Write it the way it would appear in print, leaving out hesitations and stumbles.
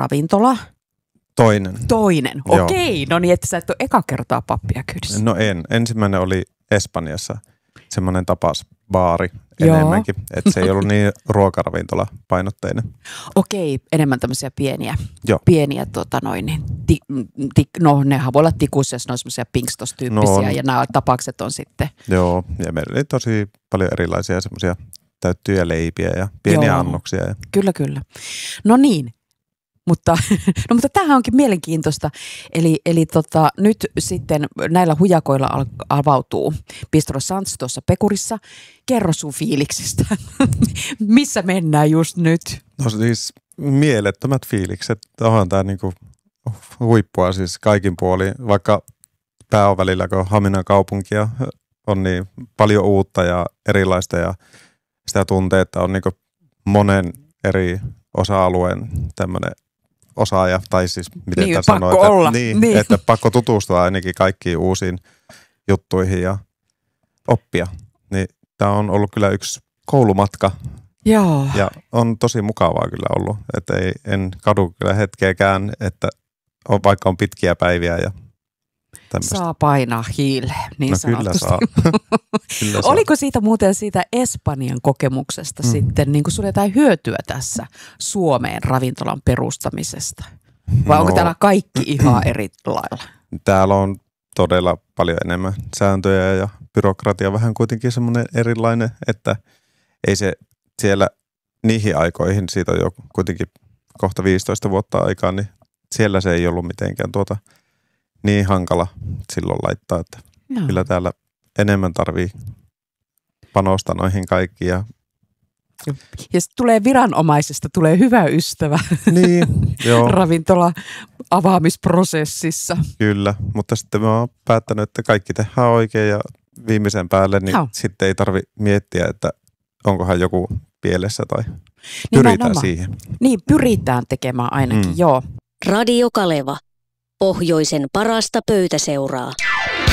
ravintola. Toinen. Okei, no niin, että sä et ole eka kertaa pappia kyydissä. No en. Ensimmäinen oli Espanjassa. Semmoinen tapasbaari enemmänkin. Että se ei ollut niin ruokaravintola painotteinen. Okei, enemmän tämmöisiä pieniä. Joo. Pieniä no nehän voi olla tikussa, jos ne on semmoisia pinkstos-tyyppisiä ja nämä tapakset on sitten. Joo, ja meillä oli tosi paljon erilaisia semmoisia täyttyjä leipiä ja pieniä annoksia. Ja. Kyllä. No niin. Mutta tämähän onkin mielenkiintoista. Eli nyt sitten näillä hujakoilla avautuu Bistro Sans tuossa Pekurissa. Kerro sun fiiliksistä. Missä mennään just nyt? No siis mielettömät fiilikset. Onhan tämä niinku huippua siis kaikin puolin. Vaikka tää on välillä, kun Haminan kaupunkia on niin paljon uutta ja erilaista ja sitä tuntee, että on niinku monen eri osa-alueen tämmöinen osaaja, tai siis miten niin, tämä sanoo, että, että pakko tutustua ainakin kaikkiin uusiin juttuihin ja oppia. Niin tämä on ollut kyllä yksi koulumatka. Joo. Ja on tosi mukavaa kyllä ollut, että en kadu kyllä hetkeäkään, että vaikka on pitkiä päiviä ja tämmöistä. Saa painaa hiileen, niin no sanotusti. Kyllä saa. Oliko siitä muuten siitä Espanjan kokemuksesta sitten, niin kuin sulla jotain hyötyä tässä Suomeen ravintolan perustamisesta? Vai onko täällä kaikki ihan eri lailla? Täällä on todella paljon enemmän sääntöjä ja byrokratia vähän kuitenkin semmoinen erilainen, että ei se siellä niihin aikoihin, siitä on jo kuitenkin kohta 15 vuotta aikaa, niin siellä se ei ollut mitenkään niin hankala silloin laittaa, että kyllä täällä enemmän tarvii panostaa noihin kaikkiin. Ja sitten tulee viranomaisesta, tulee hyvä ystävä niin, joo. Ravintola avaamisprosessissa. Kyllä, mutta sitten mä oon päättänyt, että kaikki tehdään oikein ja viimeisen päälle, niin sitten ei tarvi miettiä, että onkohan joku pielessä tai pyritään siihen. Niin, pyritään tekemään ainakin, joo. Radio Kaleva. Pohjoisen parasta pöytäseuraa.